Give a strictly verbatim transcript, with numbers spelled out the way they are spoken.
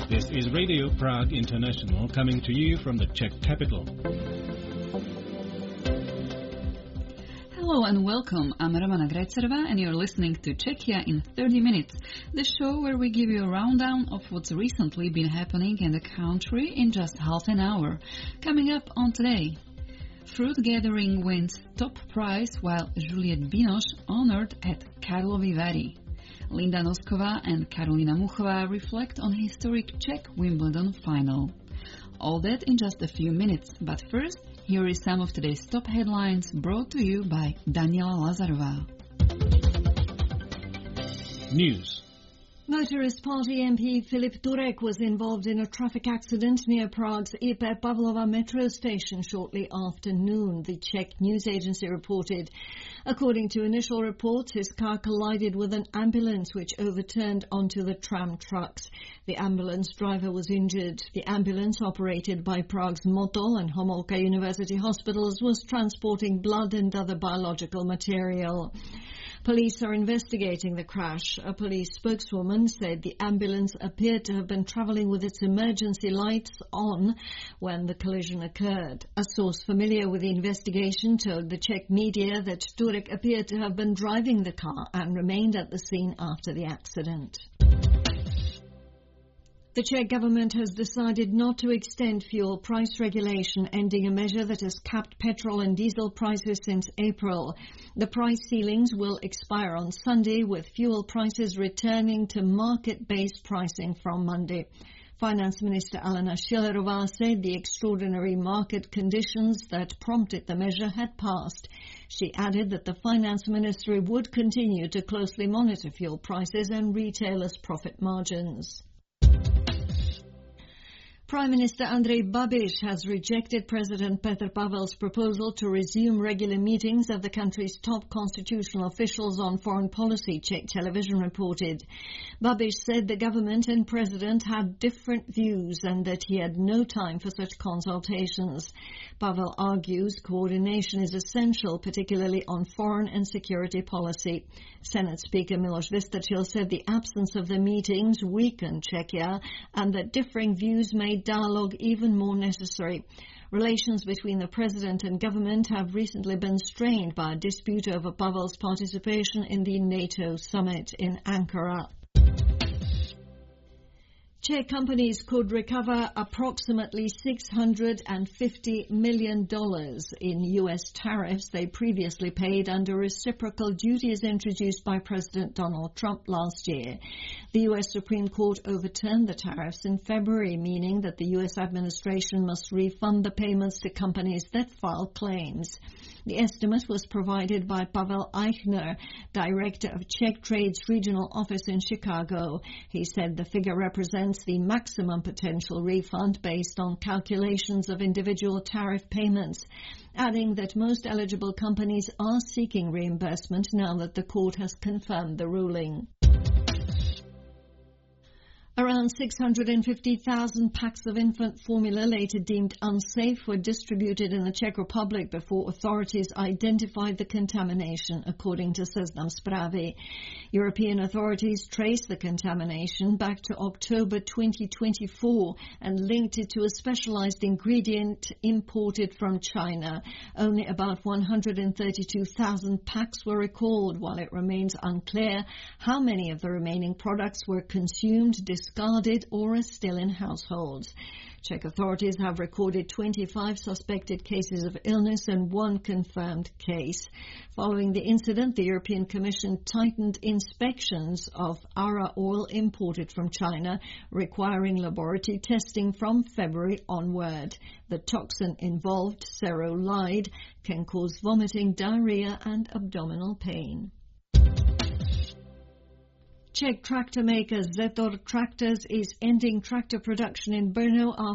This is Radio Prague International coming to you from the Czech capital. Hello and welcome. I'm Romana Grajcerova and you're listening to Czechia in thirty minutes, the show where we give you a rundown of what's recently been happening in the country in just half an hour. Coming up on today, fruit gathering wins top prize while Juliette Binoche honored at Karlovy Vary. Linda Noskova and Karolina Muchová reflect on historic Czech Wimbledon final. All that in just a few minutes, but first, here is some of today's top headlines brought to you by Daniela Lazarová. News. Motorist Party M P Filip Turek was involved in a traffic accident near Prague's I P Pavlova metro station shortly after noon, the Czech news agency reported. According to initial reports, his car collided with an ambulance which overturned onto the tram trucks. The ambulance driver was injured. The ambulance, operated by Prague's Motol and Homolka University hospitals, was transporting blood and other biological material. Police are investigating the crash. A police spokeswoman said the ambulance appeared to have been travelling with its emergency lights on when the collision occurred. A source familiar with the investigation told the Czech media that Turek appeared to have been driving the car and remained at the scene after the accident. The Czech government has decided not to extend fuel price regulation, ending a measure that has capped petrol and diesel prices since April. The price ceilings will expire on Sunday, with fuel prices returning to market-based pricing from Monday. Finance Minister Alena Schillerová said the extraordinary market conditions that prompted the measure had passed. She added that the Finance Ministry would continue to closely monitor fuel prices and retailers' profit margins. Prime Minister Andrej Babiš has rejected President Petr Pavel's proposal to resume regular meetings of the country's top constitutional officials on foreign policy, Czech television reported. Babiš said the government and president had different views and that he had no time for such consultations. Pavel argues coordination is essential, particularly on foreign and security policy. Senate Speaker Miloš Vystrčil said the absence of the meetings weakened Czechia and that differing views made dialogue even more necessary. Relations between the president and government have recently been strained by a dispute over Pavel's participation in the NATO summit in Ankara. Czech companies could recover approximately six hundred fifty million dollars in U S tariffs they previously paid under reciprocal duties introduced by President Donald Trump last year. The U S Supreme Court overturned the tariffs in February, meaning that the U S administration must refund the payments to companies that file claims. The estimate was provided by Pavel Eichner, director of Czech Trade's regional office in Chicago. He said the figure represents the maximum potential refund based on calculations of individual tariff payments, adding that most eligible companies are seeking reimbursement now that the court has confirmed the ruling. Around six hundred fifty thousand packs of infant formula later deemed unsafe were distributed in the Czech Republic before authorities identified the contamination, according to Seznam Zprávy. European authorities traced the contamination back to October twenty twenty-four and linked it to a specialized ingredient imported from China. Only about one hundred thirty-two thousand packs were recalled, while it remains unclear how many of the remaining products were consumed, discarded or are still in households. Czech authorities have recorded twenty-five suspected cases of illness and one confirmed case. Following the incident, the European Commission tightened inspections of Ara oil imported from China, requiring laboratory testing from February onward. The toxin involved, cerolide, can cause vomiting, diarrhea and abdominal pain. Czech tractor maker Zetor Tractors is ending tractor production in Brno after